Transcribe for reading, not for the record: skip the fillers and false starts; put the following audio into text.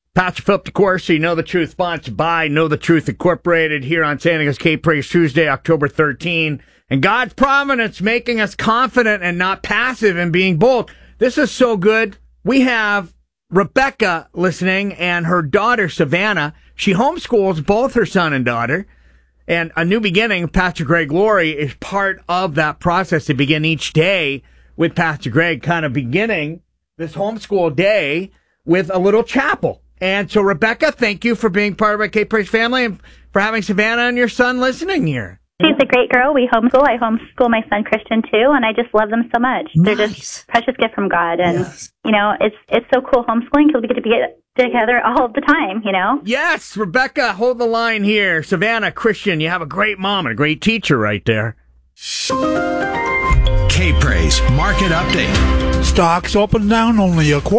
Pastor Philip DeCourcy, Know the Truth, sponsored by Know the Truth Incorporated, here on San Diego's K-Praise Tuesday, October 13. And God's providence making us confident and not passive and being bold. This is so good. We have Rebecca listening and her daughter, Savannah. She homeschools both her son and daughter. And A New Beginning, Pastor Greg Laurie, is part of that process to begin each day with Pastor Greg, kind of beginning this homeschool day with a little chapel. And so, Rebecca, thank you for being part of our K-Praise family and for having Savannah and your son listening here. She's a great girl. We homeschool. I homeschool my son Christian too, and I just love them so much. Nice. They're just a precious gift from God, and you know, it's so cool homeschooling because we get to be together all the time. You know. Yes, Rebecca, hold the line here. Savannah, Christian, you have a great mom and a great teacher right there. K-Praise Market Update. Stocks open down only a quarter.